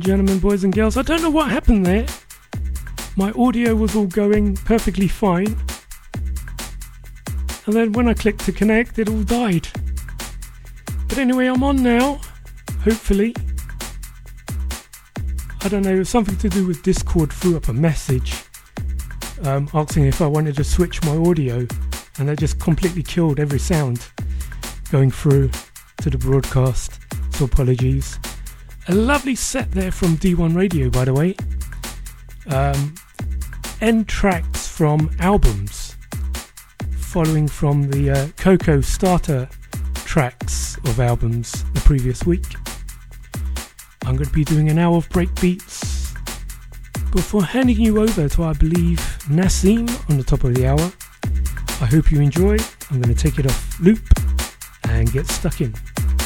Gentlemen, boys and girls, I don't know what happened there. My audio was all going perfectly fine, and then when I clicked to connect, it all died. But anyway, I'm on now, hopefully. I don't know, it was something to do with Discord threw up a message asking if I wanted to switch my audio, and that just completely killed every sound going through to the broadcast, so apologies. A lovely set there from D1 Radio, by the way. End tracks from albums, following from the Coco starter tracks of albums the previous week. I'm going to be doing an hour of breakbeats before handing you over to, I believe, Nassim on the top of the hour. I hope you enjoy. I'm going to take it off loop and get stuck in.